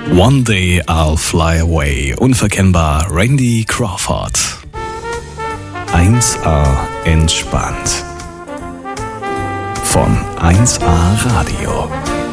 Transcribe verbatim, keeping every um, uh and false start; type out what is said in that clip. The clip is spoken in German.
One Day I'll Fly Away, unverkennbar Randy Crawford. eins A entspannt. Von eins A Radio.